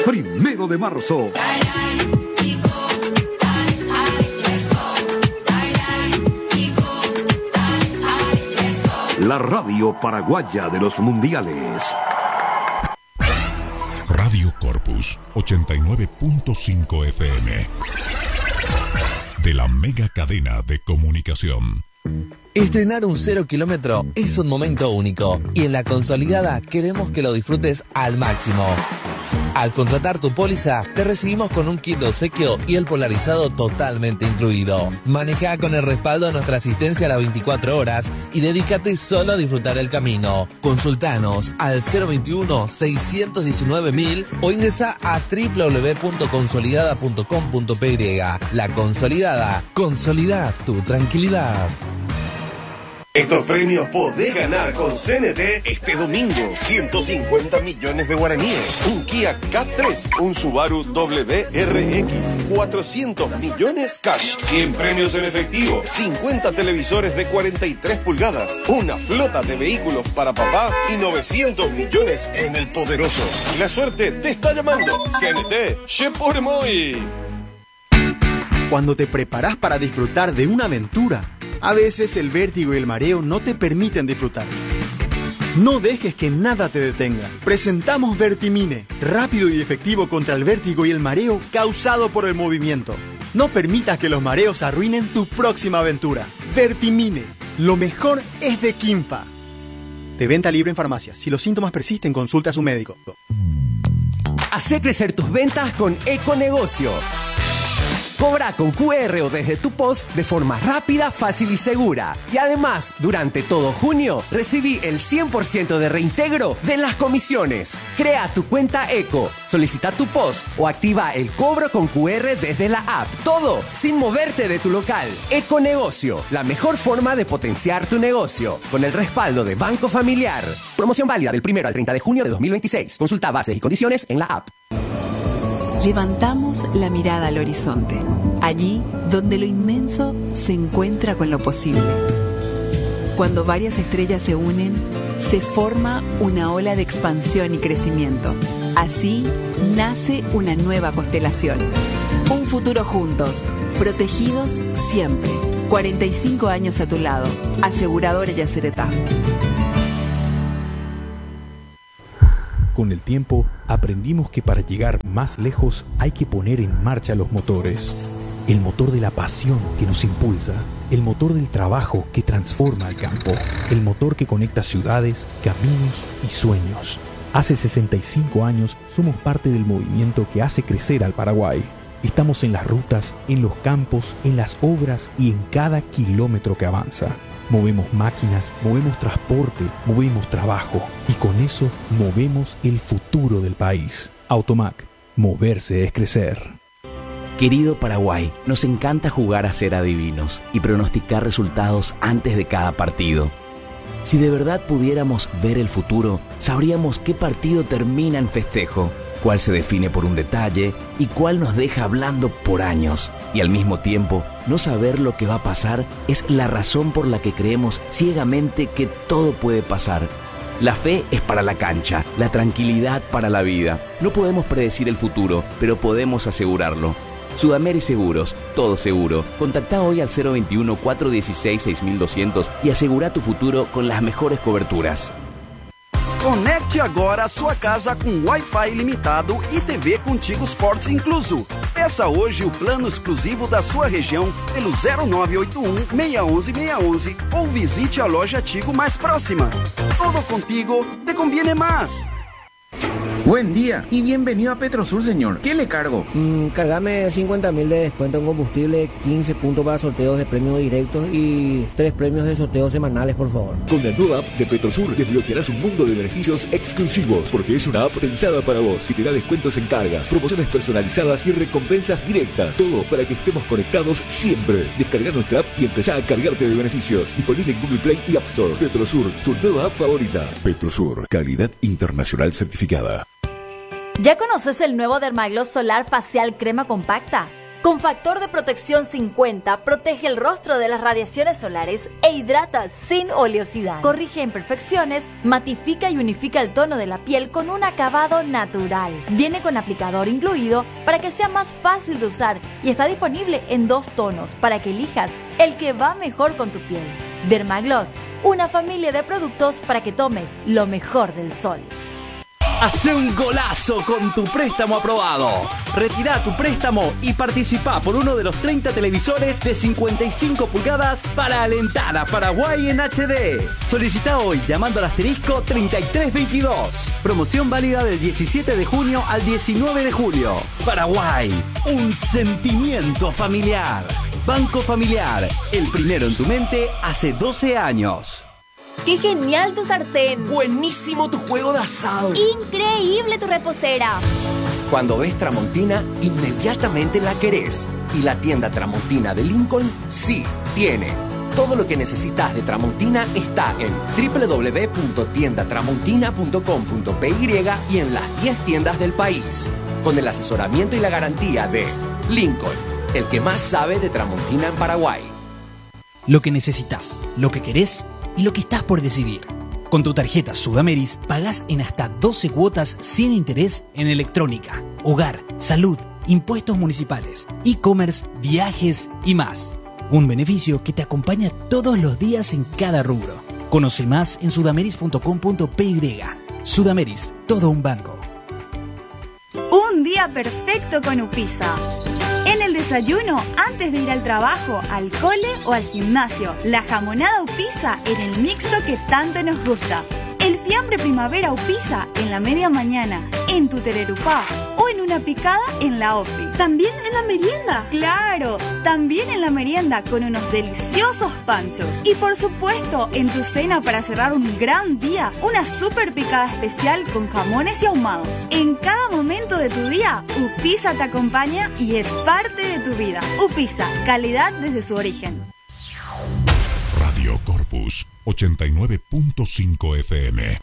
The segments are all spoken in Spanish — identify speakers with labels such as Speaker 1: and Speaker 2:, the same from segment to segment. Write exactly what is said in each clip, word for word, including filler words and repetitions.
Speaker 1: Primero de marzo. La radio paraguaya de los mundiales.
Speaker 2: Radio Corpus ochenta y nueve punto cinco F M. De la mega cadena de comunicación.
Speaker 3: Estrenar un cero kilómetro es un momento único y en La Consolidada queremos que lo disfrutes al máximo. Al contratar tu póliza, te recibimos con un kit de obsequio y el polarizado totalmente incluido. Maneja con el respaldo de nuestra asistencia a las veinticuatro horas y dedícate solo a disfrutar el camino. Consultanos al cero veintiuno, seiscientos diecinueve mil o ingresa a doble u doble u doble u punto consolidada punto com punto p y. La Consolidada. Consolida tu tranquilidad.
Speaker 4: Estos premios podés ganar con C N T este domingo. ciento cincuenta millones de guaraníes, un Kia K tres, un Subaru W R X, cuatrocientos millones cash, cien premios en efectivo, cincuenta televisores de cuarenta y tres pulgadas, una flota de vehículos para papá y novecientos millones en el poderoso. La suerte te está llamando. C N T, je por moi.
Speaker 5: Cuando te preparas para disfrutar de una aventura, a veces el vértigo y el mareo no te permiten disfrutar. No dejes que nada te detenga. Presentamos Vertimine, rápido y efectivo contra el vértigo y el mareo causado por el movimiento. No permitas que los mareos arruinen tu próxima aventura. Vertimine, lo mejor es de Quimpa. De venta libre en farmacias. Si los síntomas persisten, consulta a su médico.
Speaker 6: Hacé crecer tus ventas con Econegocio. Cobra con Q R o desde tu post de forma rápida, fácil y segura. Y además, durante todo junio, recibí el cien por ciento de reintegro de las comisiones. Crea tu cuenta Eco, solicita tu post o activa el cobro con Q R desde la app. Todo sin moverte de tu local. Econegocio, la mejor forma de potenciar tu negocio. Con el respaldo de Banco Familiar. Promoción válida del primero al treinta de junio de dos mil veintiséis. Consulta bases y condiciones en la app.
Speaker 7: Levantamos la mirada al horizonte, allí donde lo inmenso se encuentra con lo posible. Cuando varias estrellas se unen, se forma una ola de expansión y crecimiento. Así nace una nueva constelación. Un futuro juntos, protegidos siempre. cuarenta y cinco años a tu lado. Aseguradora Yacyretá.
Speaker 8: Con el tiempo, aprendimos que para llegar más lejos hay que poner en marcha los motores. El motor de la pasión que nos impulsa, el motor del trabajo que transforma el campo, el motor que conecta ciudades, caminos y sueños. Hace sesenta y cinco años somos parte del movimiento que hace crecer al Paraguay. Estamos en las rutas, en los campos, en las obras y en cada kilómetro que avanza. Movemos máquinas, movemos transporte, movemos trabajo y con eso movemos el futuro del país. Automac, moverse es crecer.
Speaker 9: Querido Paraguay, nos encanta jugar a ser adivinos y pronosticar resultados antes de cada partido. Si de verdad pudiéramos ver el futuro, sabríamos qué partido termina en festejo, cuál se define por un detalle y cuál nos deja hablando por años. Y al mismo tiempo, no saber lo que va a pasar es la razón por la que creemos ciegamente que todo puede pasar. La fe es para la cancha, la tranquilidad para la vida. No podemos predecir el futuro, pero podemos asegurarlo. Sudameri Seguros, todo seguro. Contacta hoy al cero veintiuno, cuatrocientos dieciséis, seis mil doscientos y asegura tu futuro con las mejores coberturas.
Speaker 10: Conecte agora a sua casa com Wi-Fi ilimitado e T V Contigo Sports incluso. Peça hoje o plano exclusivo da sua região pelo zero nove oito um, seis um um, seis um um ou visite a loja Tigo mais próxima. Todo contigo te conviene más.
Speaker 11: Buen día y bienvenido a Petrosur, señor. ¿Qué le cargo?
Speaker 12: Mm, cargame cincuenta mil de descuento en combustible, quince puntos para sorteos de premios directos y tres premios de sorteos semanales, por favor.
Speaker 13: Con la nueva app de Petrosur desbloquearás un mundo de beneficios exclusivos, porque es una app pensada para vos, que te da descuentos en cargas, promociones personalizadas y recompensas directas. Todo para que estemos conectados siempre. Descarga nuestra app y empezá a cargarte de beneficios. Disponible en Google Play y App Store. Petrosur, tu nueva app favorita. Petrosur, calidad internacional certificada.
Speaker 14: ¿Ya conoces el nuevo Dermagloss Solar Facial Crema Compacta? Con factor de protección cincuenta, protege el rostro de las radiaciones solares e hidrata sin oleosidad. Corrige imperfecciones, matifica y unifica el tono de la piel con un acabado natural. Viene con aplicador incluido para que sea más fácil de usar y está disponible en dos tonos para que elijas el que va mejor con tu piel. Dermagloss, una familia de productos para que tomes lo mejor del sol.
Speaker 15: Hacé un golazo con tu préstamo aprobado. Retira tu préstamo y participa por uno de los treinta televisores de cincuenta y cinco pulgadas para alentar a Paraguay en H D. Solicita hoy llamando al asterisco treinta y tres veintidós. Promoción válida del diecisiete de junio al diecinueve de julio. Paraguay, un sentimiento familiar. Banco Familiar, el primero en tu mente hace doce años.
Speaker 14: ¡Qué genial tu sartén!
Speaker 6: ¡Buenísimo tu juego de asado!
Speaker 14: ¡Increíble tu reposera!
Speaker 6: Cuando ves Tramontina, inmediatamente la querés. Y la tienda Tramontina de Lincoln sí tiene. Todo lo que necesitas de Tramontina está en doble u doble u doble u punto tienda tramontina punto com punto p y y en las diez tiendas del país. Con el asesoramiento y la garantía de Lincoln, el que más sabe de Tramontina en Paraguay.
Speaker 16: Lo que necesitas, lo que querés y lo que estás por decidir. Con tu tarjeta Sudameris pagás en hasta doce cuotas sin interés en electrónica, hogar, salud, impuestos municipales, e-commerce, viajes y más. Un beneficio que te acompaña todos los días en cada rubro. Conoce más en sudameris punto com punto p y. Sudameris, todo un banco.
Speaker 17: Un día perfecto con Upisa. En el desayuno, antes de ir al trabajo, al cole o al gimnasio, la jamonada Upisa en el mixto que tanto nos gusta. El fiambre primavera Upisa en la media mañana, en tu tererupá o en una picada en la ofi. También en la merienda. Claro, también en la merienda con unos deliciosos panchos. Y por supuesto, en tu cena para cerrar un gran día, una super picada especial con jamones y ahumados. En cada momento de tu día, Upisa te acompaña y es parte de tu vida. Upisa, calidad desde su origen.
Speaker 2: Radio Corpus ochenta y nueve punto cinco F M.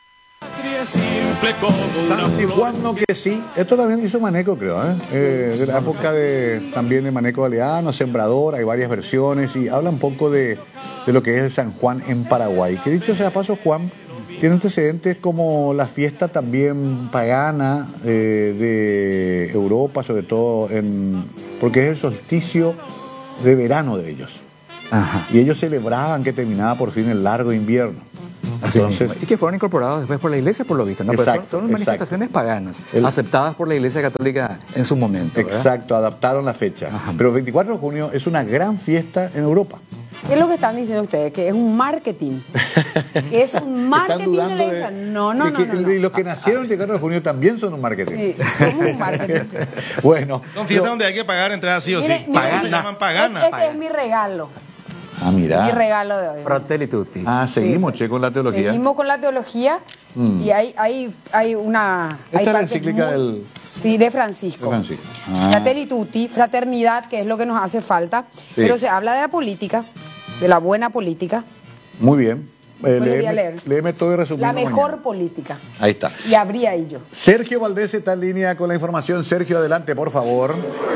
Speaker 18: San Juan que sí, esto también hizo Maneco, creo, ¿eh? Eh, de la época de, también de Maneco Galeano, Sembrador, hay varias versiones y habla un poco de, de lo que es el San Juan en Paraguay. Que dicho sea paso, Juan tiene antecedentes como la fiesta también pagana eh, de Europa, sobre todo en, porque es el solsticio de verano de ellos. Ajá. Y ellos celebraban que terminaba por fin el largo invierno.
Speaker 19: Entonces, y que fueron incorporados después por la Iglesia, por lo visto, ¿no?
Speaker 18: Exacto,
Speaker 19: son, son manifestaciones
Speaker 18: exacto.
Speaker 19: paganas,
Speaker 18: el,
Speaker 19: aceptadas por la Iglesia Católica en su momento, ¿verdad?
Speaker 18: Exacto, adaptaron la fecha. Ajá. Pero el veinticuatro de junio es una gran fiesta en Europa.
Speaker 20: ¿Qué es lo que están diciendo ustedes? Que es un marketing. Que es un marketing de la iglesia. No, no,
Speaker 18: de que,
Speaker 20: no, no, no.
Speaker 18: Y los que nacieron el veinticuatro de junio también son un marketing.
Speaker 20: Sí, son un marketing.
Speaker 18: Bueno.
Speaker 21: Son fiestas donde hay que pagar entrada sí o
Speaker 20: mire,
Speaker 21: sí.
Speaker 20: Mire,
Speaker 21: Pagana.
Speaker 20: Se
Speaker 21: llaman pagana.
Speaker 20: Este
Speaker 21: pagana.
Speaker 20: es mi regalo.
Speaker 18: Ah, mira.
Speaker 20: Mi regalo de hoy.
Speaker 19: Fratelli tutti.
Speaker 18: Ah, seguimos, sí. Che, con la teología.
Speaker 20: Seguimos con la teología mm. y hay, hay, hay una...
Speaker 18: Esta
Speaker 20: hay
Speaker 18: es la encíclica
Speaker 20: muy,
Speaker 18: del...
Speaker 20: Sí, de Francisco.
Speaker 18: De Francisco. Ah.
Speaker 20: Fratelli tutti, fraternidad, que es lo que nos hace falta. Sí. Pero se habla de la política, de la buena política.
Speaker 18: Muy bien. Eh,
Speaker 20: léeme, voy a leer.
Speaker 18: Léeme todo y resumiendo
Speaker 20: La mejor
Speaker 18: mañana.
Speaker 20: política.
Speaker 18: Ahí está.
Speaker 20: Y habría ahí yo.
Speaker 18: Sergio Valdés está en línea con la información. Sergio, adelante, por favor.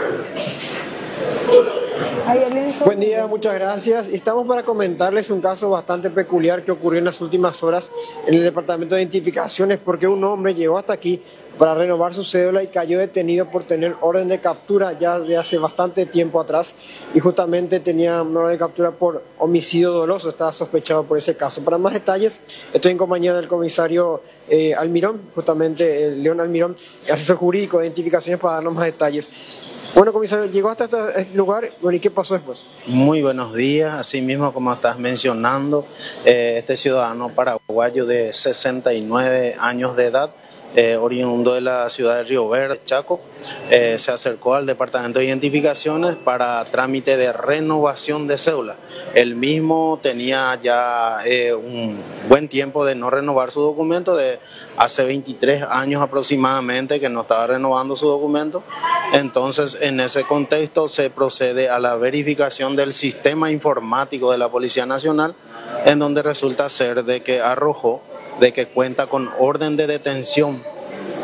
Speaker 22: Buen día, muchas gracias. Estamos para comentarles un caso bastante peculiar que ocurrió en las últimas horas en el departamento de identificaciones, porque un hombre llegó hasta aquí para renovar su cédula y cayó detenido por tener orden de captura ya de hace bastante tiempo atrás, y justamente tenía una orden de captura por homicidio doloso, estaba sospechado por ese caso. Para más detalles, estoy en compañía del comisario eh, Almirón, justamente eh, León Almirón, asesor jurídico de identificaciones, para darnos más detalles. Bueno, comisario, llegó hasta este lugar, bueno, ¿y qué pasó después?
Speaker 23: Muy buenos días, así mismo como estás mencionando, eh, este ciudadano paraguayo de sesenta y nueve años de edad, eh, oriundo de la ciudad de Río Verde, Chaco, eh, se acercó al departamento de identificaciones para trámite de renovación de cédula. Él mismo tenía ya eh, un buen tiempo de no renovar su documento, de hace veintitrés años aproximadamente que no estaba renovando su documento. Entonces, en ese contexto se procede a la verificación del sistema informático de la Policía Nacional, en donde resulta ser de que arrojó de que cuenta con orden de detención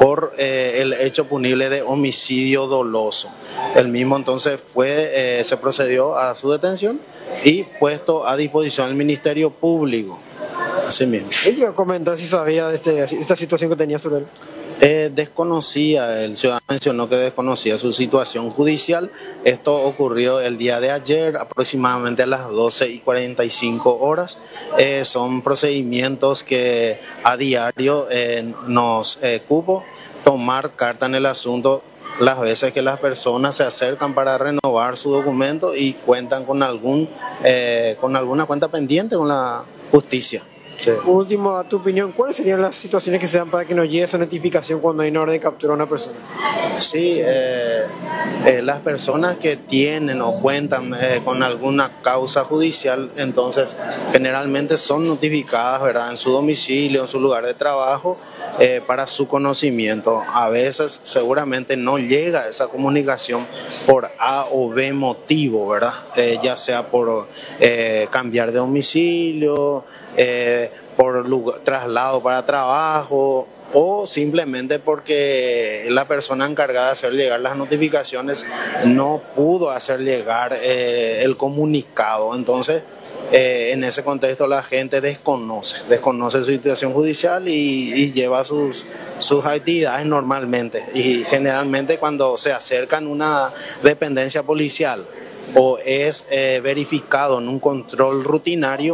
Speaker 23: por eh, el hecho punible de homicidio doloso. El mismo entonces fue, eh, se procedió a su detención y puesto a disposición del Ministerio Público. Así mismo.
Speaker 22: ¿Ella comentar si sabía de este, esta situación que tenía sobre él?
Speaker 23: Eh, desconocía, el ciudadano mencionó que desconocía su situación judicial. Esto ocurrió el día de ayer, aproximadamente a las doce y cuarenta y cinco horas. Eh, son procedimientos que a diario eh, nos eh, cupo tomar carta en el asunto las veces que las personas se acercan para renovar su documento y cuentan con, algún, eh, con alguna cuenta pendiente con la justicia. Sí.
Speaker 22: Por último, a tu opinión, ¿cuáles serían las situaciones que se dan para que nos llegue esa notificación cuando hay una orden de captura a una persona?
Speaker 23: Sí, eh, eh, las personas que tienen o cuentan eh, con alguna causa judicial, entonces generalmente son notificadas, ¿verdad?, en su domicilio, en su lugar de trabajo, eh, para su conocimiento. A veces seguramente no llega esa comunicación por A o B motivo, ¿verdad? Eh, ya sea por eh, cambiar de domicilio, Eh, por lugar, traslado para trabajo o simplemente porque la persona encargada de hacer llegar las notificaciones no pudo hacer llegar eh, el comunicado. Entonces, eh, en ese contexto la gente desconoce, desconoce su situación judicial y, y lleva sus, sus actividades normalmente. Y generalmente cuando se acercan a una dependencia policial o es eh, verificado en un control rutinario,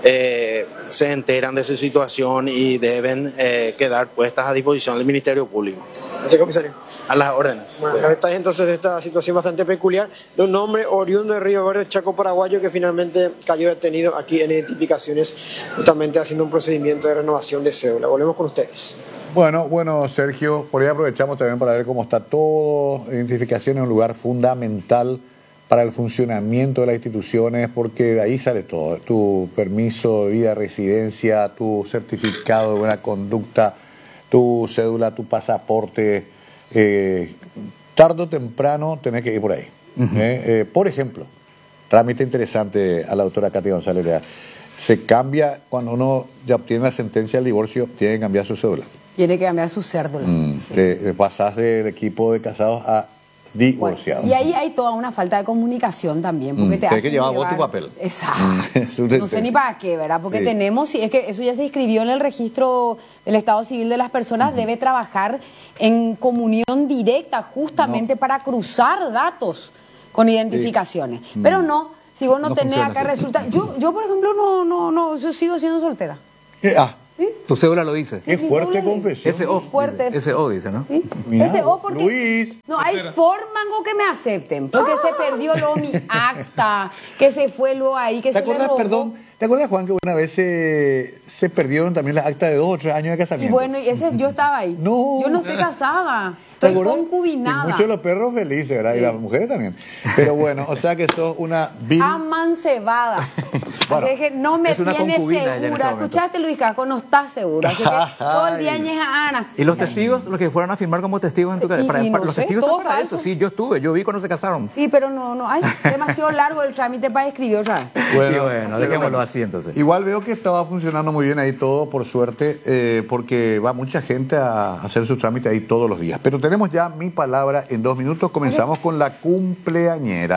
Speaker 23: Eh, se enteran de su situación y deben eh, quedar puestas a disposición del Ministerio Público.
Speaker 22: Gracias, comisario.
Speaker 23: A las órdenes.
Speaker 22: Bueno, esta es entonces esta situación bastante peculiar de un hombre oriundo de Río Verde, Chaco, paraguayo, que finalmente cayó detenido aquí en identificaciones, justamente haciendo un procedimiento de renovación de cédula. Volvemos con ustedes.
Speaker 18: Bueno, bueno, Sergio, por ahí aprovechamos también para ver cómo está todo. Identificación es un lugar fundamental para el funcionamiento de las instituciones, porque de ahí sale todo, tu permiso de vida, residencia, tu certificado de buena conducta, tu cédula, tu pasaporte, eh, tarde o temprano tenés que ir por ahí. Uh-huh. ¿eh? Eh, por ejemplo, trámite interesante a la doctora Katy González, se cambia, cuando uno ya obtiene la sentencia del divorcio, tiene que cambiar su cédula.
Speaker 20: Tiene que cambiar su cédula.
Speaker 18: Mm, sí. te, pasás del equipo de casados a divorciado.
Speaker 20: Bueno, y ahí hay toda una falta de comunicación también, porque mm, te
Speaker 18: Tienes que llevar vos tu papel.
Speaker 20: Exacto. Mm, no sé ni para qué, ¿verdad? Porque sí. tenemos, es que eso ya se inscribió en el registro del Estado Civil de las personas, uh-huh. debe trabajar en comunión directa justamente no. para cruzar datos con identificaciones. Sí. Pero no, si vos no, no tenés acá resulta. Yo, yo por ejemplo, no, no, no, yo sigo siendo soltera.
Speaker 18: ¿Qué? Ah.
Speaker 19: ¿Sí? Tu cédula lo dice.
Speaker 18: Qué sí, fuerte confesión.
Speaker 19: Ese O, fuerte. Ese O dice, ¿no?
Speaker 20: ¿Sí? Ese O porque Luis. No hay forma en que me acepten, porque ¡ah! Se perdió luego mi acta, que se fue luego ahí, que
Speaker 18: ¿Te
Speaker 20: se
Speaker 18: acuerdas,
Speaker 20: le robó?
Speaker 18: Perdón, ¿te acuerdas, Juan, que una vez se, se perdieron también las actas de dos o tres años de casamiento?
Speaker 20: Y bueno, y ese yo estaba ahí.
Speaker 18: No.
Speaker 20: Yo no estoy casada. Estoy concubinada.
Speaker 18: Y muchos de los perros felices, ¿verdad? Sí. Y las mujeres también. Pero bueno, o sea que sos una vil...
Speaker 20: amancebada. Bueno, así que no me tienes segura. ¿Escuchaste, Luis Casco? No estás segura. Así que todo el día ñeja Ana.
Speaker 19: ¿Y los testigos? Los que fueron a firmar como testigos en tu casa. Para,
Speaker 20: y
Speaker 19: para,
Speaker 20: no
Speaker 19: los
Speaker 20: sé,
Speaker 19: testigos están para
Speaker 20: falso.
Speaker 19: eso. Sí, yo estuve. Yo vi cuando se casaron.
Speaker 20: Sí, pero no, no. Ay, demasiado largo el trámite para escribir otra vez.
Speaker 18: Bueno,
Speaker 19: sí, bueno
Speaker 18: así
Speaker 19: dejémoslo
Speaker 18: bueno.
Speaker 19: así entonces.
Speaker 18: Igual veo que estaba funcionando muy bien ahí todo, por suerte, eh, porque va mucha gente a hacer su trámite ahí todos los días. Pero tenemos ya mi palabra en dos minutos. Comenzamos con la cumpleañera.